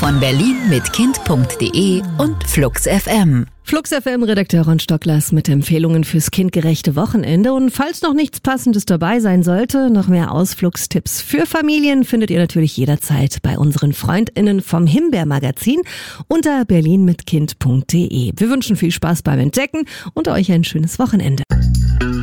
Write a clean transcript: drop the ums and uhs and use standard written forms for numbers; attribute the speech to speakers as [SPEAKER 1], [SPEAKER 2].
[SPEAKER 1] von berlinmitkind.de und Flux FM.
[SPEAKER 2] Flux FM-Redakteur Ron Stocklers mit Empfehlungen fürs kindgerechte Wochenende. Und falls noch nichts Passendes dabei sein sollte, noch mehr Ausflugstipps für Familien findet ihr natürlich jederzeit bei unseren FreundInnen vom Himbeer-Magazin unter berlinmitkind.de. Wir wünschen viel Spaß beim Entdecken und euch ein schönes Wochenende.